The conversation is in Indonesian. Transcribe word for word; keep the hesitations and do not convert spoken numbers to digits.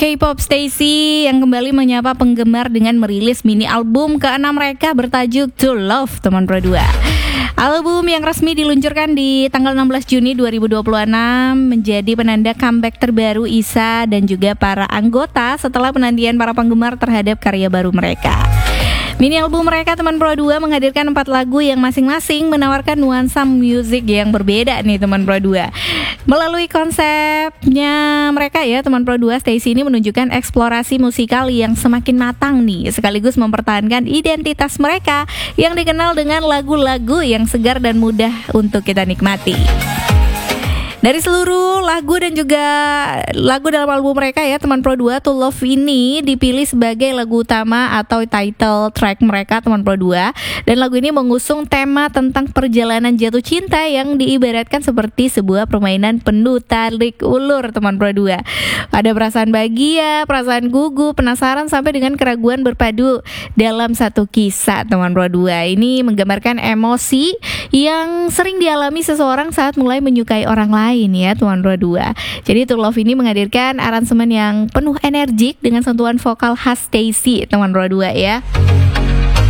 K-pop Stacey yang kembali menyapa penggemar dengan merilis mini album keenam mereka bertajuk To Love, teman Pro dua. Album yang resmi diluncurkan di tanggal enam belas Juni dua ribu dua puluh enam menjadi penanda comeback terbaru Isa dan juga para anggota setelah penantian para penggemar terhadap karya baru mereka. Mini album mereka teman Pro dua menghadirkan empat lagu yang masing-masing menawarkan nuansa musik yang berbeda nih teman Pro dua. Melalui konsepnya mereka ya teman Pro dua, Stacey ini menunjukkan eksplorasi musikal yang semakin matang nih, sekaligus mempertahankan identitas mereka yang dikenal dengan lagu-lagu yang segar dan mudah untuk kita nikmati. Dari seluruh lagu dan juga lagu dalam album mereka ya teman Pro dua, To Love ini dipilih sebagai lagu utama atau title track mereka teman Pro dua. Dan lagu ini mengusung tema tentang perjalanan jatuh cinta yang diibaratkan seperti sebuah permainan penuh tarik ulur teman Pro dua. Ada perasaan bahagia, perasaan gugup, penasaran sampai dengan keraguan berpadu dalam satu kisah teman Pro dua. Ini menggambarkan emosi yang sering dialami seseorang saat mulai menyukai orang lain ya teman Pro dua. Jadi To Love ini menghadirkan aransemen yang penuh energik dengan sentuhan vokal khas Stacey teman Pro dua ya.